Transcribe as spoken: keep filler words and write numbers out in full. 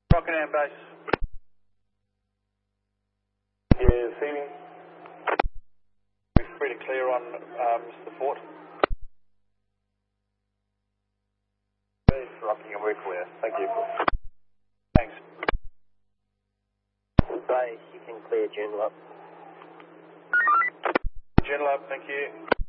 Rockingham base. Yeah, seating. We're free to clear on um, the fort. Base Rockingham, we're clear. Thank you. Thanks. Base, you can clear Joondalup. Joondalup, thank you.